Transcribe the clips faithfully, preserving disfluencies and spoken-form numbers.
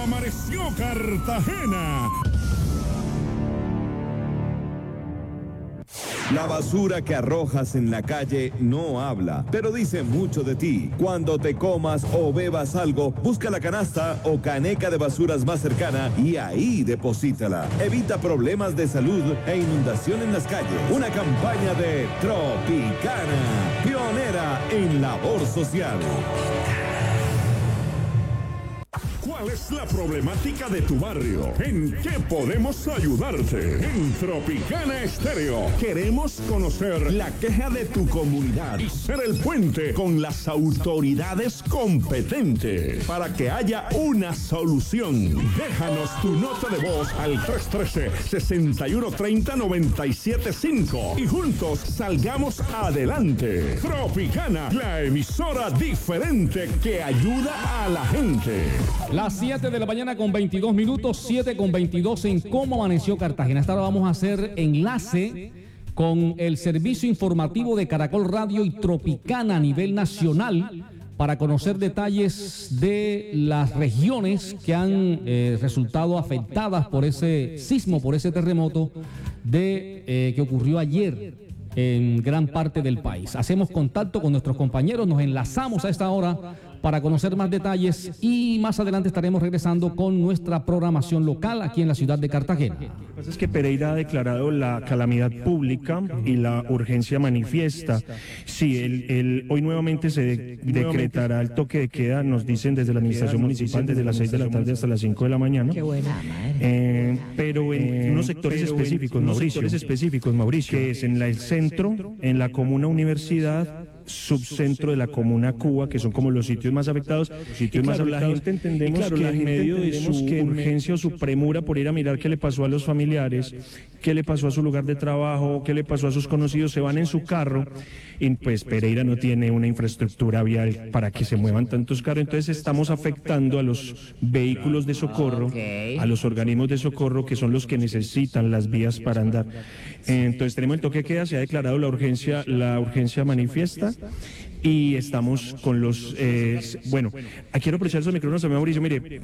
Amaneció Cartagena. La basura que arrojas en la calle no habla, pero dice mucho de ti. Cuando te comas o bebas algo, busca la canasta o caneca de basuras más cercana y ahí deposítala. Evita problemas de salud e inundación en las calles. Una campaña de Tropicana, pionera en labor social. ¿Cuál es la problemática de tu barrio? ¿En qué podemos ayudarte? En Tropicana Estéreo queremos conocer la queja de tu comunidad y ser el puente con las autoridades competentes para que haya una solución. Déjanos tu nota de voz al tres uno tres, seis uno tres cero, nueve siete cinco y juntos salgamos adelante. Tropicana, la emisora diferente que ayuda a la gente. Las siete de la mañana con veintidós minutos, siete con veintidós en Cómo Amaneció Cartagena. Esta hora vamos a hacer enlace con el servicio informativo de Caracol Radio y Tropicana a nivel nacional para conocer detalles de las regiones que han eh, resultado afectadas por ese sismo, por ese terremoto de, eh, que ocurrió ayer en gran parte del país. Hacemos contacto con nuestros compañeros, nos enlazamos a esta hora para conocer más detalles y más adelante estaremos regresando con nuestra programación local aquí en la ciudad de Cartagena. Lo que pasa es que Pereira ha declarado la calamidad pública y la urgencia manifiesta. Sí, el, el, hoy nuevamente se de, decretará el toque de queda, nos dicen desde la administración municipal, desde las seis de la tarde hasta las cinco de la mañana. Qué buena madre. Eh, pero en unos sectores específicos, Mauricio, sectores específicos, Mauricio, que es en la, el centro, en la comuna Universidad, subcentro de la comuna Cuba, que son como los sitios más afectados, los sitios claro, más afectados. La gente entendemos claro, que en medio de su que urgencia o su premura por ir a mirar qué le pasó a los familiares, qué le pasó a su lugar de trabajo, qué le pasó a sus conocidos, se van en su carro y pues Pereira no tiene una infraestructura vial para que se muevan tantos carros, entonces estamos afectando a los vehículos de socorro, okay. a los organismos de socorro que son los que necesitan las vías para andar. Entonces tenemos el toque de queda, se ha declarado la urgencia, la urgencia manifiesta y estamos con los, eh, bueno, quiero aprovechar esos micrófonos también, Mauricio, mire,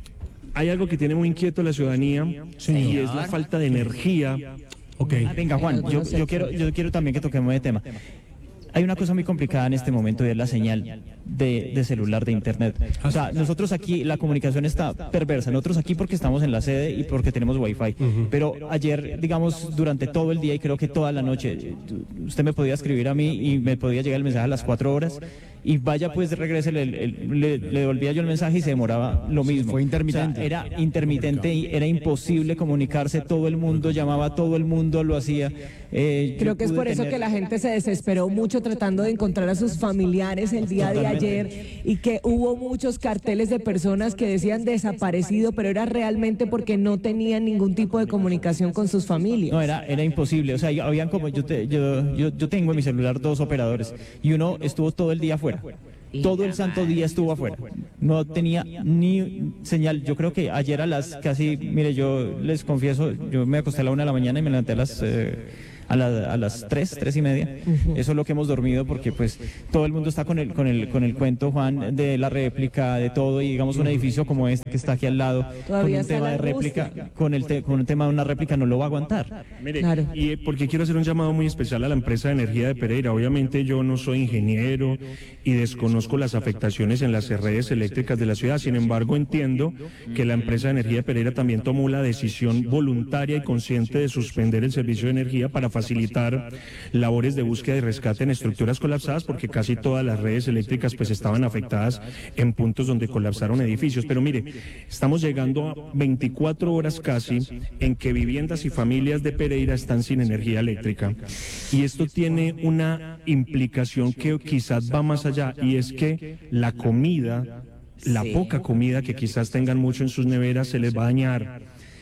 hay algo que tiene muy inquieto a la ciudadanía Señor. y es la falta de energía. Okay. Ah, venga, Juan, yo, yo, quiero, yo quiero también que toquemos de tema. Hay una cosa muy complicada en este momento y es la señal de, de celular, de internet. O sea, nosotros aquí, la comunicación está perversa. Nosotros aquí porque estamos en la sede y porque tenemos wifi. Uh-huh. Pero ayer, digamos, durante todo el día y creo que toda la noche, usted me podía escribir a mí y me podía llegar el mensaje a las cuatro horas y vaya pues regrese, le, le, le devolvía yo el mensaje y se demoraba lo mismo. Fue intermitente. O sea, era intermitente y era imposible comunicarse. Todo el mundo llamaba, todo el mundo lo hacía. Eh, creo que es por eso tener... que la gente se desesperó mucho tratando de encontrar a sus familiares el día Totalmente. de ayer y que hubo muchos carteles de personas que decían desaparecido, pero era realmente porque no tenían ningún tipo de comunicación con sus familias. No, era, era imposible. O sea, habían como yo, te, yo, yo, yo tengo en mi celular dos operadores y uno estuvo todo el día afuera. Todo el santo día estuvo afuera. No tenía ni señal. Yo creo que ayer a las casi, mire, yo les confieso, yo me acosté a la una de la mañana y me levanté a las... Eh, A, la, a las tres, tres y media. Uh-huh. Eso es lo que hemos dormido porque pues todo el mundo está con el, con el, con el cuento, Juan, de la réplica, de todo, y digamos un edificio como este que está aquí al lado, con un tema de réplica, con el te, con un tema de una réplica no lo va a aguantar. Mire, claro. y porque quiero hacer un llamado muy especial a la empresa de energía de Pereira. Obviamente yo no soy ingeniero y desconozco las afectaciones en las redes eléctricas de la ciudad, sin embargo entiendo que la empresa de energía de Pereira también tomó la decisión voluntaria y consciente de suspender el servicio de energía para facilitar labores de búsqueda y rescate en estructuras colapsadas, porque casi todas las redes eléctricas pues estaban afectadas en puntos donde colapsaron edificios. Pero mire, estamos llegando a veinticuatro horas casi en que viviendas y familias de Pereira están sin energía eléctrica. Y esto tiene una implicación que quizás va más allá, y es que la comida, la poca comida que quizás tengan mucho en sus neveras, se les va a dañar.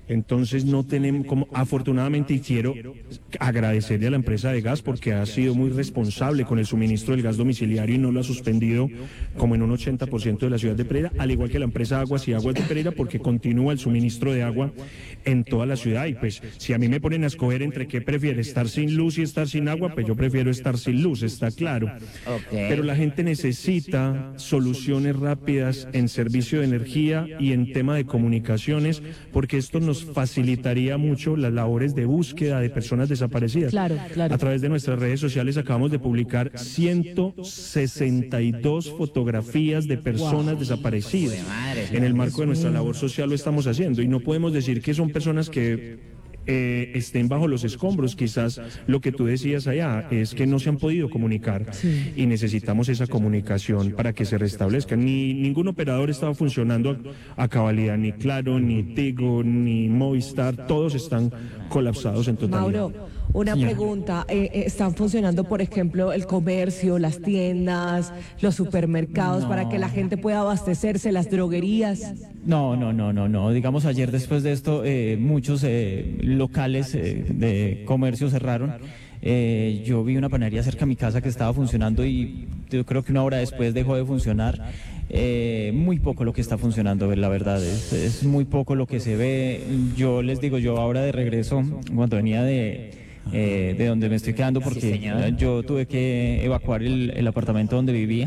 Entonces no tenemos, como afortunadamente, y quiero agradecerle a la empresa de gas porque ha sido muy responsable con el suministro del gas domiciliario y no lo ha suspendido como en un ochenta por ciento de la ciudad de Pereira, al igual que la empresa Aguas y Aguas de Pereira, porque continúa el suministro de agua en toda la ciudad. Y pues si a mí me ponen a escoger entre qué prefiere, estar sin luz y estar sin agua, pues yo prefiero estar sin luz, está claro. Okay. Pero la gente necesita soluciones rápidas en servicio de energía y en tema de comunicaciones, porque esto nos facilitaría mucho las labores de búsqueda de personas desaparecidas. Claro, claro. A través de nuestras redes sociales acabamos de publicar ciento sesenta y dos fotografías de personas wow. desaparecidas. En el marco de nuestra labor social lo estamos haciendo y no podemos decir que son personas que Eh, estén bajo los escombros. Quizás lo que tú decías allá es que no se han podido comunicar sí. y necesitamos esa comunicación para que se restablezca. Ni ningún operador estaba funcionando a, a cabalidad, ni Claro, ni Tigo, ni Movistar, todos están colapsados en totalidad. Mauro, una Señora. pregunta, eh, eh, ¿están funcionando, por ejemplo, el comercio, las tiendas, los supermercados no. para que la gente pueda abastecerse, las droguerías? No, no, no, no, no. Digamos, ayer después de esto, eh, muchos eh, locales eh, de comercio cerraron. Eh, yo vi una panadería cerca de mi casa que estaba funcionando y yo creo que una hora después dejó de funcionar. Eh, muy poco lo que está funcionando, la verdad, es, es muy poco lo que se ve. Yo les digo, yo ahora de regreso, cuando venía de... Eh, de donde me estoy quedando, porque sí, yo tuve que evacuar el, el apartamento donde vivía.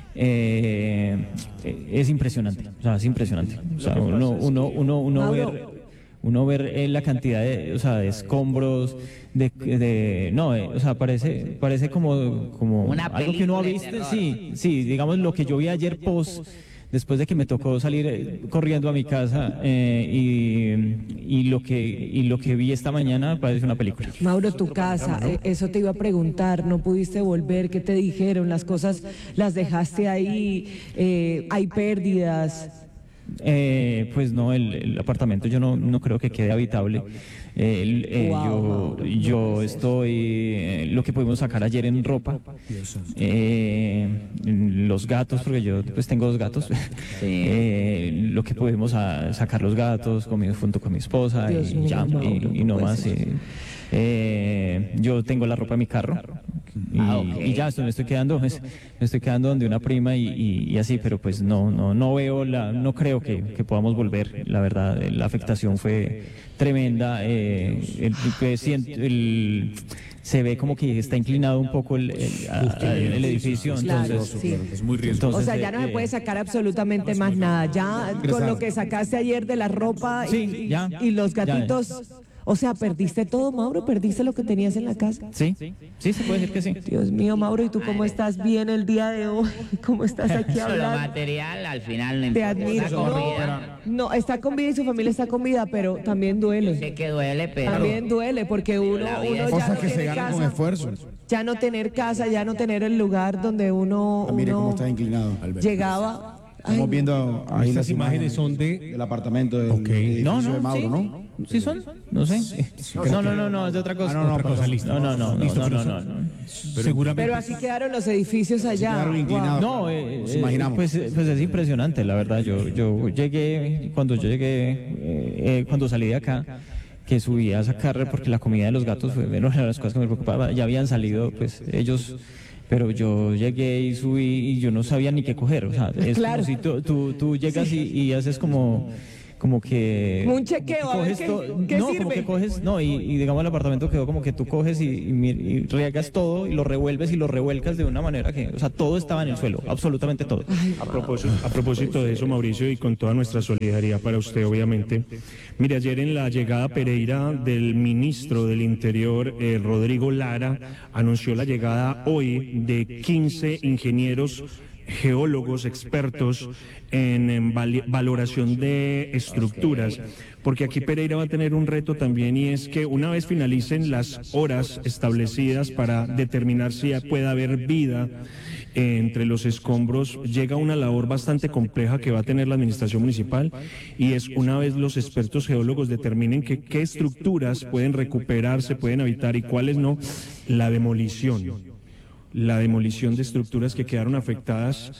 Eh, es impresionante, o sea, es impresionante. O sea, uno, uno, uno, uno ver, uno ver eh, la cantidad de, o sea, de escombros, de, de no, eh, o sea, parece, parece como, como algo que uno ha visto. Sí, sí, digamos lo que yo vi ayer post. Después de que me tocó salir eh, corriendo a mi casa eh, y, y, lo que, y lo que vi esta mañana parece una película. Mauro, tu casa, eh, eso te iba a preguntar, no pudiste volver, ¿qué te dijeron? ¿Las cosas las dejaste ahí? Eh, ¿Hay pérdidas? Eh, pues no, el, el apartamento yo no, no creo que quede habitable. Eh, eh, wow, yo, yo estoy, eh, lo que pudimos sacar ayer en ropa, eh, los gatos, porque yo pues tengo dos gatos, sí. eh, lo que pudimos a, sacar los gatos conmigo junto con mi esposa y, mío, ya, no, y, y no más. Eh, eh, yo tengo la ropa en mi carro. Y, ah, okay. y ya esto, me estoy quedando me estoy quedando donde una prima y, y, y así, pero pues no no no veo la no creo que, que podamos volver, la verdad. La afectación fue tremenda. eh, el, el, el, se ve como que está inclinado un poco el, el, el, el edificio, entonces claro, sí. es muy riesgoso. O sea, ya no se puede sacar absolutamente más nada, ya con lo que sacaste ayer de la ropa sí, y, ya, y los gatitos ya, ya. O sea, ¿perdiste todo, Mauro? ¿Perdiste lo que tenías en la casa? Sí, sí, se puede decir que sí. Dios mío, Mauro, ¿y tú cómo estás bien el día de hoy? ¿Cómo estás aquí hablando? Lo material al final no Te admiro. No, no, está con vida y su familia está con vida, pero también duele. Sé que duele, pero... También duele, porque uno, uno ya no que tiene se gana casa. Con esfuerzo. Ya no tener casa, ya no tener el lugar donde uno, ah, mire uno cómo está inclinado, Alberto. Llegaba... Estamos viendo ahí estas imágenes son de del apartamento del okay. edificio no, no, de Mauro, sí. ¿no? ¿Sí son? No sé. No, no, no, no, es de otra cosa. Ah, no, no, otra cosa, listo. No, no, no, listo, no, no, no, no, no. Pero, seguramente. Pero así quedaron los edificios allá. Wow. No, eh, Nos imaginamos. Pues, pues es impresionante, la verdad. Yo, yo llegué, cuando yo llegué, eh, eh, cuando salí de acá, que subí a sacar, porque la comida de los gatos fue una de las cosas que me preocupaba. Ya habían salido, pues ellos... Pero yo llegué y subí y yo no sabía ni qué coger. O sea, es claro. como si tú, tú, tú llegas sí. y, y haces como... como que... Un chequeo, a ver qué, qué no, sirve. como que coges, no, y, y digamos el apartamento quedó como que tú coges y, y, y riegas todo y lo revuelves y lo revuelcas de una manera que, o sea, todo estaba en el suelo, absolutamente todo. A propósito, a propósito de eso, Mauricio, y con toda nuestra solidaridad para usted, obviamente. Mire, ayer en la llegada a Pereira del ministro del Interior, eh, Rodrigo Lara, anunció la llegada hoy de quince ingenieros geólogos expertos en, en val valoración de estructuras, porque aquí Pereira va a tener un reto también, y es que una vez finalicen las horas establecidas para determinar si puede haber vida eh, entre los escombros, llega una labor bastante compleja que va a tener la administración municipal, y es una vez los expertos geólogos determinen que, qué estructuras pueden recuperarse, pueden habitar y cuáles no, la demolición. La demolición de estructuras que quedaron afectadas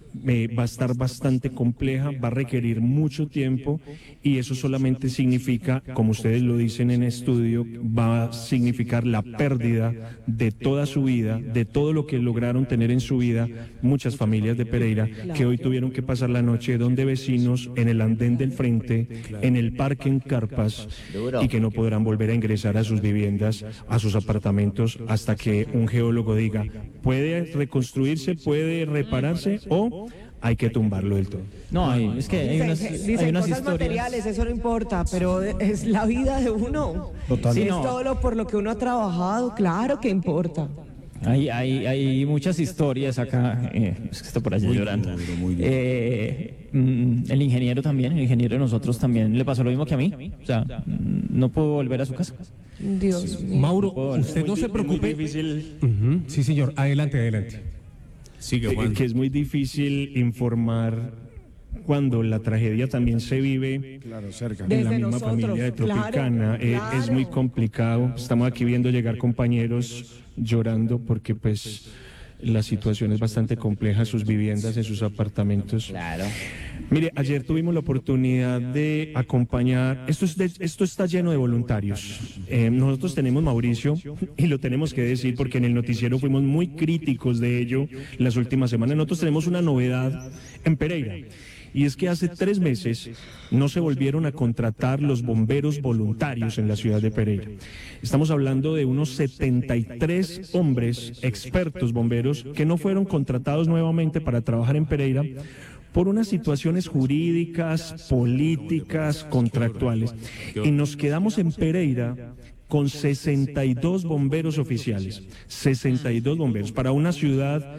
eh, va a estar bastante compleja, va a requerir mucho tiempo y eso solamente significa, como ustedes lo dicen en estudio, va a significar la pérdida de toda su vida, de todo lo que lograron tener en su vida muchas familias de Pereira que hoy tuvieron que pasar la noche donde vecinos, en el andén del frente, en el parque en carpas y que no podrán volver a ingresar a sus viviendas, a sus apartamentos hasta que un geólogo diga puede reconstruirse, puede repararse o hay que tumbarlo del todo. No, hay, es que hay unas, dicen, dicen hay unas cosas historias. materiales, eso no importa, pero es la vida de uno. Total. Si Sí, es no. todo lo por lo que uno ha trabajado, claro que importa. Hay, hay, hay muchas historias acá, eh, es que está por allá llorando. duro, muy duro. Eh, mm, el ingeniero también, el ingeniero de nosotros también le pasó lo mismo que a mí. O sea, mm, no pudo volver a su casa. Dios mío. Mauro, Bueno, usted no se preocupe. Difícil, Ujú, sí, señor. Adelante, adelante. Sigue, eh, Juan. que es muy difícil informar cuando la tragedia también se vive Claro, cerca. en la Desde misma nosotros, familia de claro, Tropicana. Eh, claro. es muy complicado. Estamos aquí viendo llegar compañeros llorando porque pues la situación es bastante compleja en sus viviendas, en sus apartamentos. Claro. Mire, ayer tuvimos la oportunidad de acompañar, esto, es de- esto está lleno de voluntarios. Eh, nosotros tenemos Mauricio, y lo tenemos que decir porque en el noticiero fuimos muy críticos de ello las últimas semanas. Nosotros tenemos una novedad en Pereira. Y es que hace tres meses no se volvieron a contratar los bomberos voluntarios en la ciudad de Pereira. Estamos hablando de unos setenta y tres hombres, expertos bomberos, que no fueron contratados nuevamente para trabajar en Pereira por unas situaciones jurídicas, políticas, contractuales. Y nos quedamos en Pereira con sesenta y dos bomberos oficiales, sesenta y dos bomberos, para una ciudad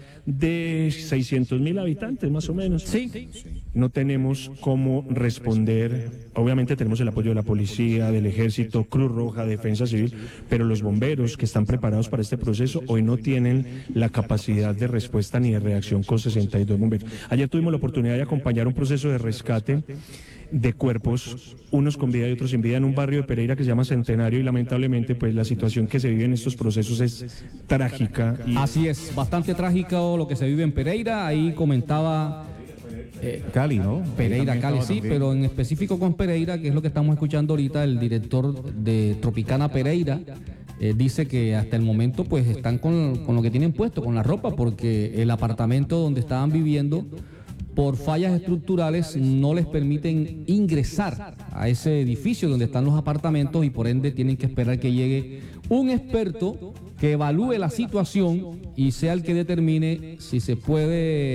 de seiscientos mil habitantes más o menos. Sí. No tenemos cómo responder, obviamente tenemos el apoyo de la policía, del ejército, Cruz Roja, Defensa Civil, pero los bomberos que están preparados para este proceso hoy no tienen la capacidad de respuesta ni de reacción con sesenta y dos bomberos. Ayer tuvimos la oportunidad de acompañar un proceso de rescate de cuerpos, unos con vida y otros sin vida, en un barrio de Pereira que se llama Centenario, y lamentablemente pues la situación que se vive en estos procesos es trágica. Y Así es, bastante trágico lo que se vive en Pereira. Ahí comentaba eh, Cali, ¿no? Pereira, Ahí también Cali, estaba sí, también. pero en específico con Pereira, que es lo que estamos escuchando ahorita, el director de Tropicana Pereira eh, dice que hasta el momento pues están con, con lo que tienen puesto, con la ropa, porque el apartamento donde estaban viviendo, por fallas estructurales, no les permiten ingresar a ese edificio donde están los apartamentos y por ende tienen que esperar que llegue un experto que evalúe la situación y sea el que determine si se puede,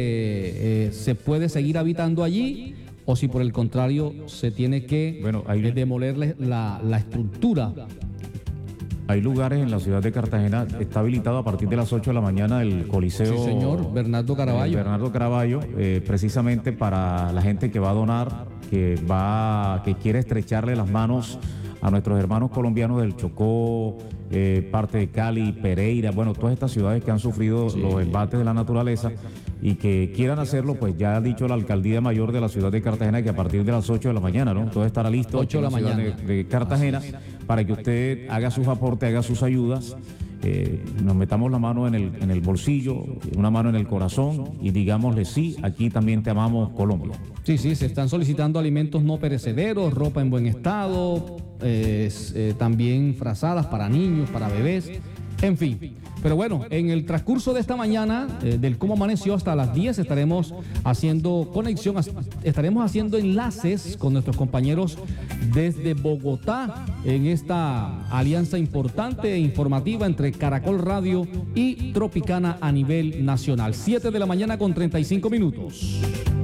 eh, se puede seguir habitando allí o si por el contrario se tiene que Bueno, hay- eh, demoler la, la estructura. Hay lugares en la ciudad de Cartagena, está habilitado a partir de las ocho de la mañana el Coliseo. Sí, señor, Bernardo Caraballo. eh, Bernardo Caraballo, eh, precisamente para la gente que va a donar, que va, que quiere estrecharle las manos a nuestros hermanos colombianos del Chocó, eh, parte de Cali, Pereira, bueno, todas estas ciudades que han sufrido los embates de la naturaleza y que quieran hacerlo, pues ya ha dicho la alcaldía mayor de la ciudad de Cartagena que a partir de las ocho de la mañana, ¿no? Todo estará listo ocho de aquí la en ciudad mañana. de, de Cartagena para que usted haga sus aportes, haga sus ayudas. Eh, nos metamos la mano en el, en el bolsillo, una mano en el corazón y digámosle sí, aquí también te amamos, Colombia. Sí, sí, se están solicitando alimentos no perecederos, ropa en buen estado, eh, eh, también frazadas para niños, para bebés, en fin. Pero bueno, en el transcurso de esta mañana, eh, del cómo amaneció hasta las diez, estaremos haciendo conexión, as- estaremos haciendo enlaces con nuestros compañeros desde Bogotá en esta alianza importante e informativa entre Caracol Radio y Tropicana a nivel nacional. siete de la mañana con treinta y cinco minutos.